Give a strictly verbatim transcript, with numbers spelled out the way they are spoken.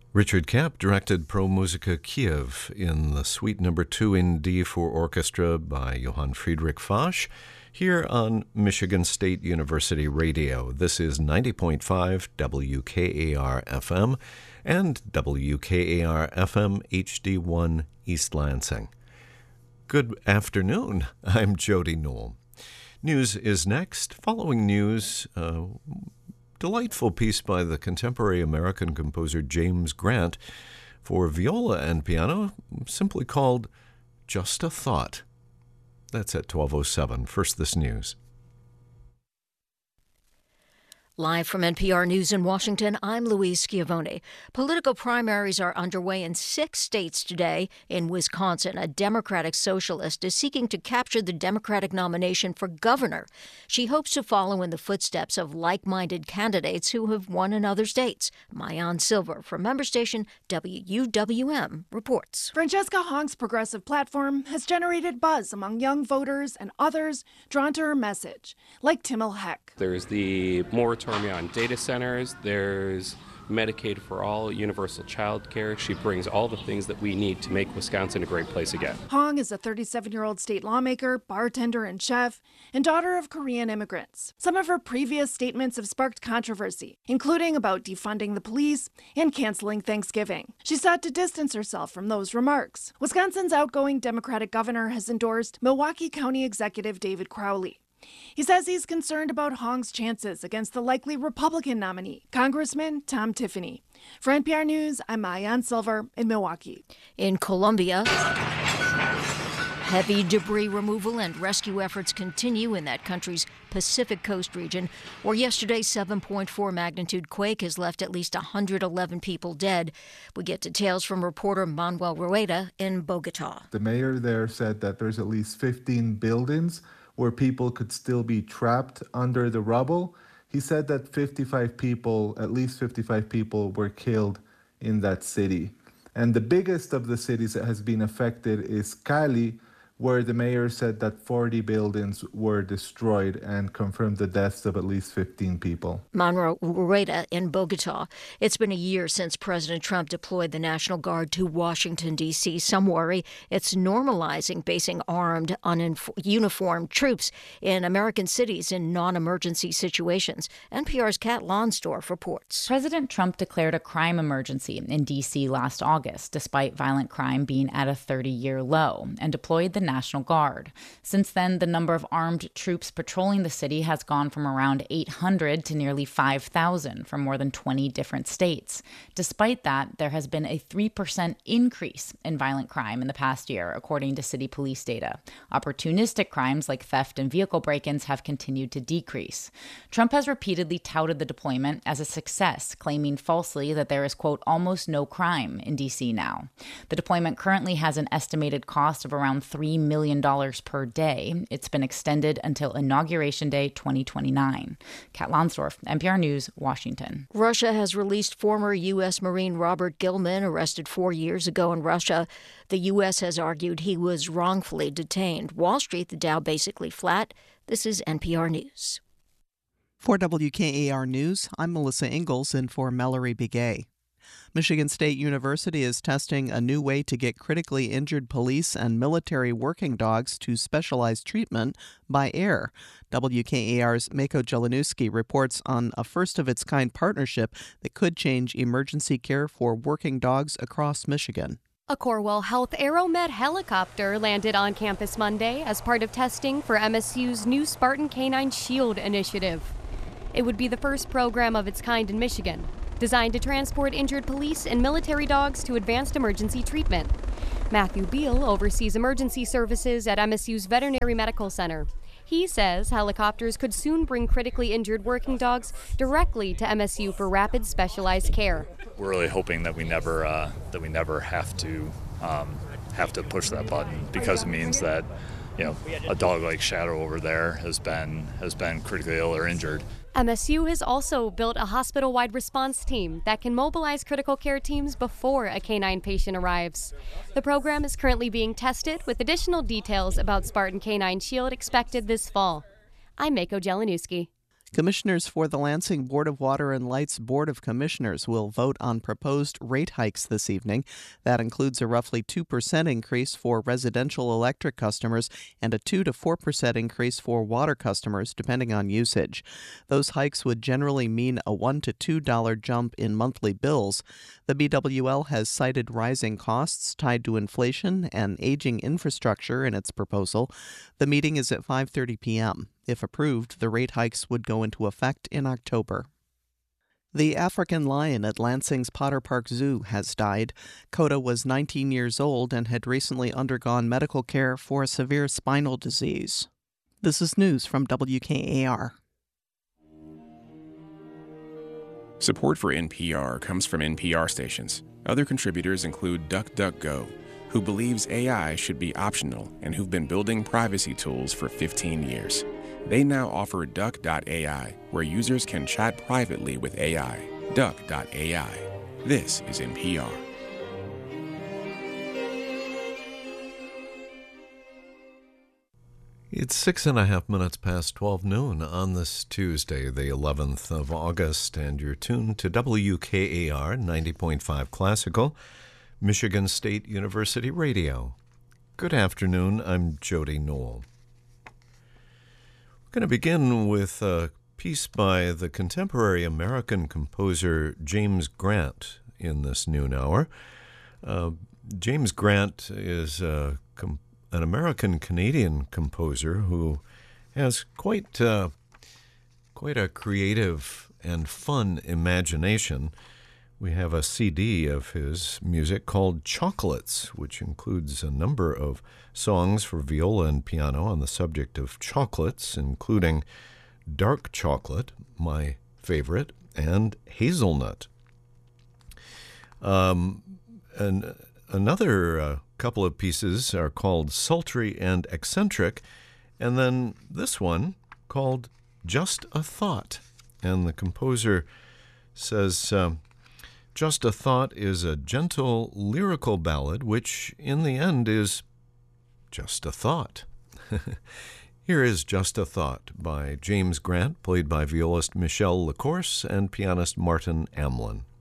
Richard Kapp directed Pro Musica Kiev in the Suite Number Two in D for Orchestra by Johann Friedrich Fasch, here on Michigan State University Radio. This is ninety point five W K A R F M and W K A R F M H D one East Lansing. Good afternoon. I'm Jody Newell. News is next. Following news, a delightful piece by the contemporary American composer James Grant for viola and piano, simply called Just a Thought. That's at twelve oh seven. First, this news. Live from N P R News in Washington, I'm Louise Schiavone. Political primaries are underway in six states today. In Wisconsin, a Democratic socialist is seeking to capture the Democratic nomination for governor. She hopes to follow in the footsteps of like-minded candidates who have won in other states. Maayan Silver from member station W U W M reports. Francesca Hong's progressive platform has generated buzz among young voters and others drawn to her message, like Timmel Heck. There's the moratorium on data centers, there's Medicaid for all, universal child care. She brings all the things that we need to make Wisconsin a great place again. Hong is a thirty-seven-year-old state lawmaker, bartender, and chef, and daughter of Korean immigrants. Some of her previous statements have sparked controversy, including about defunding the police and canceling Thanksgiving. She sought to distance herself from those remarks. Wisconsin's outgoing Democratic governor has endorsed Milwaukee County Executive David Crowley. He says he's concerned about Hong's chances against the likely Republican nominee, Congressman Tom Tiffany. For N P R News, I'm Maayan Silver in Milwaukee. In Colombia, heavy debris removal and rescue efforts continue in that country's Pacific Coast region, where yesterday's seven point four magnitude quake has left at least one hundred eleven people dead. We get details from reporter Manuel Rueda in Bogota. The mayor there said that there's at least fifteen buildings where people could still be trapped under the rubble. He said that fifty-five people, at least fifty-five people, were killed in that city. And the biggest of the cities that has been affected is Cali, where the mayor said that forty buildings were destroyed and confirmed the deaths of at least fifteen people. Manuel Rueda in Bogota. It's been a year since President Trump deployed the National Guard to Washington, D C Some worry it's normalizing basing armed, uniformed troops in American cities in non-emergency situations. N P R's Kat Lonsdorf reports. President Trump declared a crime emergency in D C last August, despite violent crime being at a thirty-year low, and deployed the National Guard. Since then, the number of armed troops patrolling the city has gone from around eight hundred to nearly five thousand from more than twenty different states. Despite that, there has been a three percent increase in violent crime in the past year, according to city police data. Opportunistic crimes like theft and vehicle break-ins have continued to decrease. Trump has repeatedly touted the deployment as a success, claiming falsely that there is, quote, almost no crime in D C now. The deployment currently has an estimated cost of around three million dollars per day. It's been extended until Inauguration Day twenty twenty-nine. Kat Lonsdorf, N P R News, Washington. Russia has released former U S Marine Robert Gilman, arrested four years ago in Russia. The U S has argued he was wrongfully detained. Wall Street, the Dow basically flat. This is N P R News. For W K A R News, I'm Melissa Ingalls in for Mallory Begay. Michigan State University is testing a new way to get critically injured police and military working dogs to specialized treatment by air. W K A R's Mako Jelinuski reports on a first-of-its-kind partnership that could change emergency care for working dogs across Michigan. A Corewell Health AeroMed helicopter landed on campus Monday as part of testing for M S U's new Spartan Canine Shield initiative. It would be the first program of its kind in Michigan, designed to transport injured police and military dogs to advanced emergency treatment. Matthew Beal oversees emergency services at M S U's Veterinary Medical Center. He says helicopters could soon bring critically injured working dogs directly to M S U for rapid specialized care. We're really hoping that we never uh, that we never have to um, have to push that button, because it means that, you know, a dog like Shadow over there has been has been critically ill or injured. M S U has also built a hospital-wide response team that can mobilize critical care teams before a canine patient arrives. The program is currently being tested, with additional details about Spartan Canine Shield expected this fall. I'm Mako Jelinuski. Commissioners for the Lansing Board of Water and Lights Board of Commissioners will vote on proposed rate hikes this evening. That includes a roughly two percent increase for residential electric customers and a two to four percent increase for water customers, depending on usage. Those hikes would generally mean a one to two dollars jump in monthly bills. The B W L has cited rising costs tied to inflation and aging infrastructure in its proposal. The meeting is at five thirty p.m. If approved, the rate hikes would go into effect in October. The African lion at Lansing's Potter Park Zoo has died. Coda was nineteen years old and had recently undergone medical care for a severe spinal disease. This is news from W K A R. Support for N P R comes from N P R stations. Other contributors include DuckDuckGo, who believes A I should be optional and who've been building privacy tools for fifteen years. They now offer Duck dot A I, where users can chat privately with A I. Duck dot A I. This is N P R. It's six and a half minutes past twelve noon on this Tuesday, the eleventh of August, and you're tuned to W K A R ninety point five Classical, Michigan State University Radio. Good afternoon, I'm Jody Knoll. We're going to begin with a piece by the contemporary American composer James Grant in this noon hour. Uh, James Grant is a, com- an American-Canadian composer who has quite, uh, quite a creative and fun imagination. We have a C D of his music called Chocolates, which includes a number of songs for viola and piano on the subject of chocolates, including Dark Chocolate, my favorite, and Hazelnut. Um, and another uh, couple of pieces are called Sultry and Eccentric, and then this one called Just a Thought. And the composer says, um, Just a Thought is a gentle lyrical ballad, which in the end is just a thought. Here is Just a Thought by James Grant, played by violist Michelle LaCourse and pianist Martin Amlin.